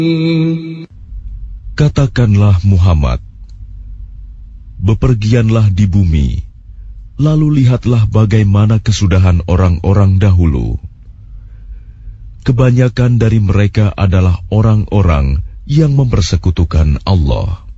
Katakanlah Muhammad, bepergianlah di bumi, lalu lihatlah bagaimana kesudahan orang-orang dahulu. Kebanyakan dari mereka adalah orang-orang yang mempersekutukan Allah.